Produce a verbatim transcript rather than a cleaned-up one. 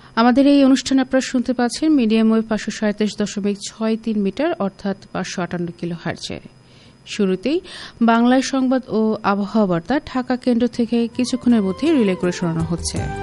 আমাদের এই অনুষ্ঠান আপনারা শুনতে পাচ্ছেন মিডিয়াম ওয়েভ পাঁচশো সাঁইত্রিশ দশমিক ছয় তিন মিটার অর্থাৎ পাঁচশো আটান্ন কিলো হার্টজে। শুরুতেই বাংলায় সংবাদ ও আবহাওয়া বার্তা ঢাকা কেন্দ্র থেকে কিছুক্ষণের মধ্যে রিলে করে শোনানো হচ্ছে।